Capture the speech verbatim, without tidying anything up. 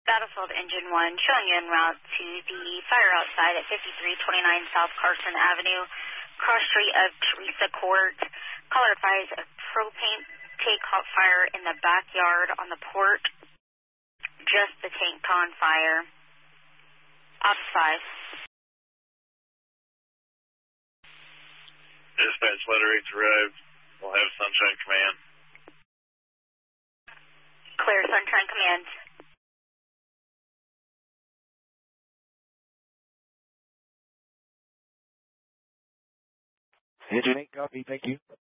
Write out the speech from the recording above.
Battlefield Engine one, showing you en route to the fire outside at fifty-three twenty-nine South Carson Avenue, cross street of Teresa Court. Caller advised a propane tank caught fire in the backyard on the port. Just the tank on fire. Ops five. Dispatch letter H arrived. We'll have Sunshine Command. Clear, Sunshine Command. Engine eight, copy, thank you.